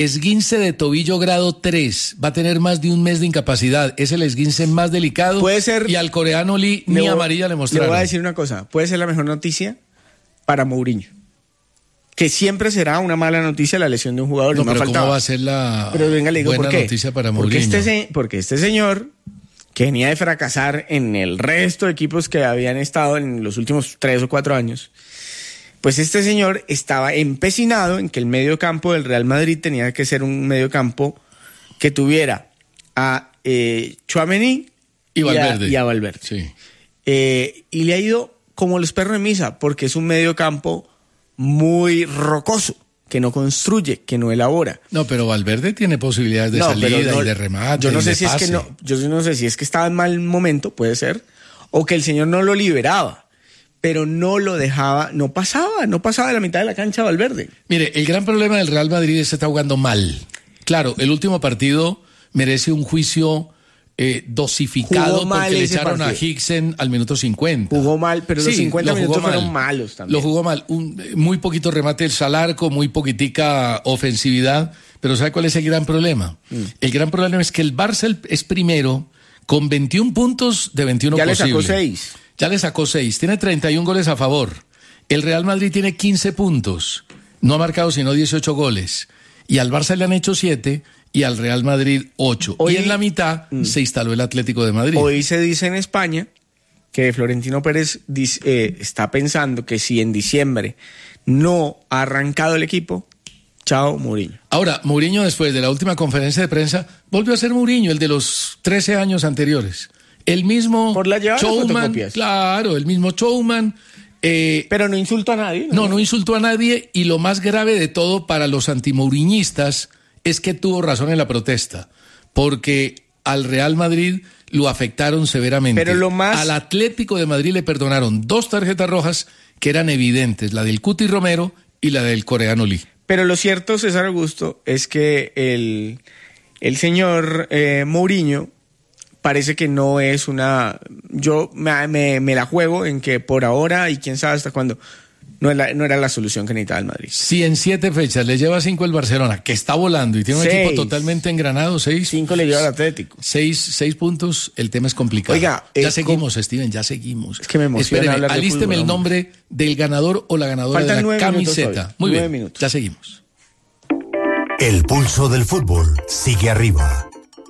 esguince de tobillo grado 3. Va a tener más de un mes de incapacidad. Es el esguince más delicado. Puede ser. Y al coreano Lee ni amarilla le mostraron. Le voy a decir una cosa. Puede ser la mejor noticia para Mourinho. Que siempre será una mala noticia la lesión de un jugador. No, pero ¿cómo va a ser la buena noticia para Mourinho? Porque este señor, que venía de fracasar en el resto de equipos que habían estado en los últimos 3 o 4 años, pues este señor estaba empecinado en que el medio campo del Real Madrid tenía que ser un medio campo que tuviera a Tchouaméni y a Valverde. Sí. Y le ha ido como los perros de misa, porque es un medio campo muy rocoso, que no construye, que no elabora. No, pero Valverde tiene posibilidades de salida y de remate. Yo no sé si es que estaba en mal momento, puede ser, o que el señor no lo liberaba, pero no lo dejaba, no pasaba de la mitad de la cancha Valverde. Mire, el gran problema del Real Madrid es que está jugando mal. Claro, el último partido merece un juicio dosificado porque le echaron a Hicksen al minuto 50. Jugó mal, pero los 50 minutos fueron malos también. Lo jugó mal. Muy poquito remate al arco, muy poquitica ofensividad. Pero ¿sabe cuál es el gran problema? El gran problema es que el Barça es primero con 21 puntos de 21 posibles. Ya le sacó 6. Tiene 31 goles a favor. El Real Madrid tiene 15 puntos. No ha marcado sino 18 goles. Y al Barça le han hecho 7 y al Real Madrid 8. Hoy, y en la mitad se instaló el Atlético de Madrid. Hoy se dice en España que Florentino Pérez está pensando que si en diciembre no ha arrancado el equipo, chao Mourinho. Ahora, Mourinho, después de la última conferencia de prensa, volvió a ser Mourinho, el de los 13 años anteriores. El mismo por la showman, claro, el mismo showman. Pero no insultó a nadie. No insultó a nadie, y lo más grave de todo para los antimouriñistas es que tuvo razón en la protesta, porque al Real Madrid lo afectaron severamente. Pero al Atlético de Madrid le perdonaron 2 tarjetas rojas que eran evidentes, la del Cuti Romero y la del coreano Lee. Pero lo cierto, César Augusto, es que el señor Mourinho parece que no es una... Yo me la juego en que por ahora, y quién sabe hasta cuándo, no era la solución que necesitaba el Madrid. Si en 7 fechas le lleva 5 el Barcelona, que está volando y tiene un equipo totalmente engranado, 6. 5 le lleva al Atlético. 6 puntos, el tema es complicado. Oiga, ya seguimos, Steven, ya seguimos. Es que me emociona hablar de fútbol. Alísteme el nombre del ganador o la ganadora de la camiseta. Muy bien, 9 minutos. Ya seguimos. El pulso del fútbol sigue arriba.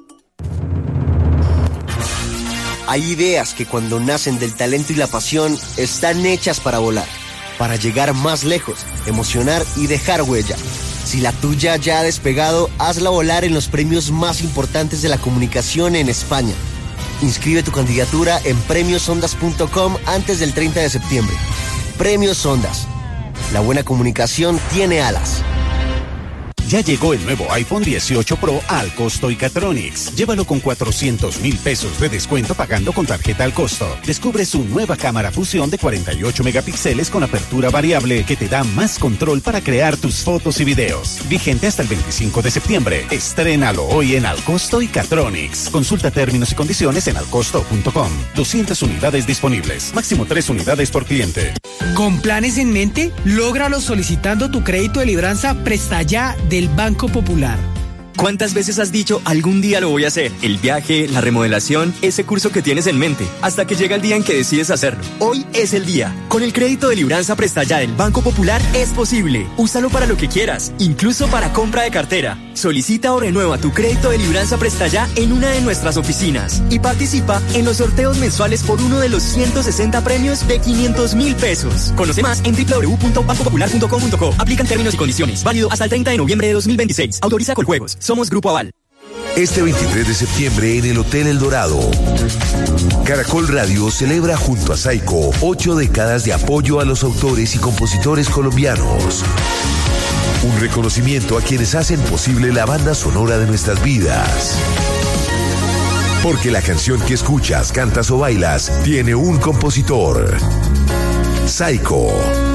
Hay ideas que cuando nacen del talento y la pasión están hechas para volar, para llegar más lejos, emocionar y dejar huella. Si la tuya ya ha despegado, hazla volar en los premios más importantes de la comunicación en España. Inscribe tu candidatura en premiosondas.com antes del 30 de septiembre. Premios Ondas. La buena comunicación tiene alas. Ya llegó el nuevo iPhone 18 Pro al costo Icatronics. Llévalo con 400,000 pesos de descuento pagando con tarjeta al costo. Descubre su nueva cámara fusión de 48 megapíxeles con apertura variable que te da más control para crear tus fotos y videos. Vigente hasta el 25 de septiembre. Estrénalo hoy en Al Costo Icatronics. Consulta términos y condiciones en alcosto.com. 200 unidades disponibles. Máximo 3 unidades por cliente. ¿Con planes en mente? Lógralo solicitando tu crédito de libranza Presta Ya del Banco Popular. ¿Cuántas veces has dicho algún día lo voy a hacer? El viaje, la remodelación, ese curso que tienes en mente, hasta que llega el día en que decides hacerlo. Hoy es el día. Con el crédito de libranza Presta Ya del Banco Popular es posible. Úsalo para lo que quieras, incluso para compra de cartera. Solicita o renueva tu crédito de libranza Presta Ya en una de nuestras oficinas y participa en los sorteos mensuales por uno de los 160 premios de 500,000 pesos. Conoce más en www.bancopopular.com.co. Aplican términos y condiciones. Válido hasta el 30 de noviembre de 2026. Autoriza Coljuegos. Somos Grupo Aval. Este 23 de septiembre en el Hotel El Dorado, Caracol Radio celebra junto a Saico 8 décadas de apoyo a los autores y compositores colombianos. Un reconocimiento a quienes hacen posible la banda sonora de nuestras vidas. Porque la canción que escuchas, cantas o bailas tiene un compositor. Saico.